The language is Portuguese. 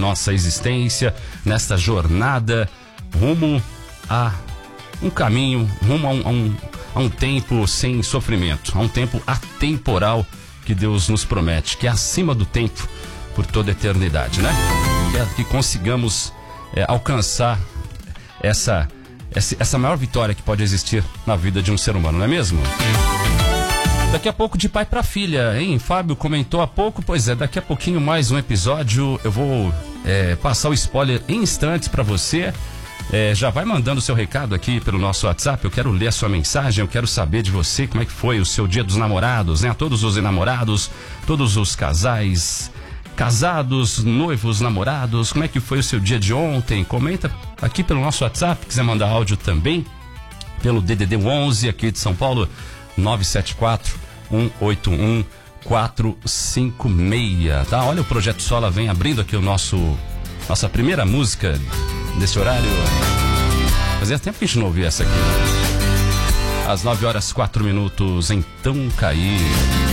nossa existência, nesta jornada rumo a um caminho, rumo a um tempo sem sofrimento, a um tempo atemporal que Deus nos promete, que é acima do tempo por toda a eternidade, né? Que consigamos alcançar essa maior vitória que pode existir na vida de um ser humano, não é mesmo? Daqui a pouco de pai para filha, hein? Fábio comentou há pouco, pois é, daqui a pouquinho mais um episódio, eu vou passar o spoiler em instantes para você. Já vai mandando o seu recado aqui pelo nosso WhatsApp, eu quero ler a sua mensagem, eu quero saber de você como é que foi o seu dia dos namorados, né? A todos os enamorados, todos os casais, casados, noivos, namorados, como é que foi o seu dia de ontem? Comenta aqui pelo nosso WhatsApp, quiser mandar áudio também, pelo DDD 11 aqui de São Paulo, 974-181-456, tá? Olha, o Projeto Sola vem abrindo aqui nossa primeira música desse horário. Fazia tempo que a gente não ouvia essa aqui, né? Às 9h04, então cair.